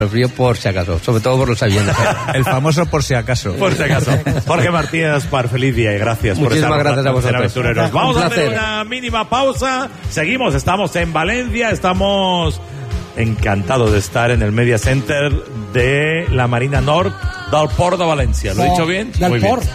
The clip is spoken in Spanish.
frío por si acaso, sobre todo por los aviones. El famoso por si acaso. Por si acaso. Jorge Martínez Aspar, feliz día y gracias Muchísimas por estar gracias a vosotros. Aventureros. Vamos a hacer una mínima pausa. Seguimos, estamos en Valencia, estamos encantados de estar en el Media Center de la Marina Nord del Port de València. ¿Lo he dicho bien? Del Muy Port. bien.